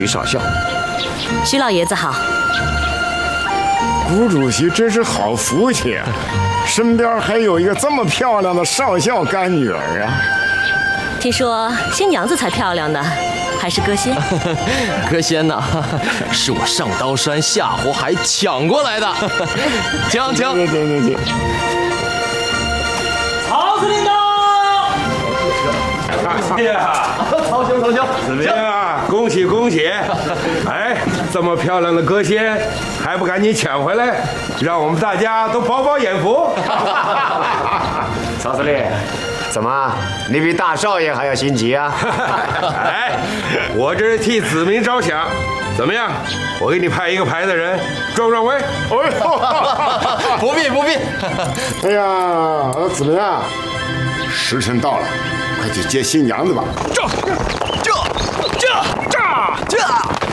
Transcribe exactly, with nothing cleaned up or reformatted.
徐少校。 徐老爷子好。 谷主席真是好福气啊，身边还有一个这么漂亮的少校干女儿啊。 听说新娘子才漂亮呢，还是歌仙？ 歌仙呢，是我上刀山下火海抢过来的。请请， 对对对对。 曹司令到。 曹兄，曹兄， 怎么样啊？恭喜恭喜！哎，这么漂亮的歌仙，还不赶紧抢回来，让我们大家都饱饱眼福。 曹司令，怎么，你比大少爷还要心急啊？ 哎，我这是替子民着想。怎么样？我给你派一个排的人，壮壮威。 不必不必。 哎呀，子明啊，时辰到了，快去接新娘子吧。 这这这这这。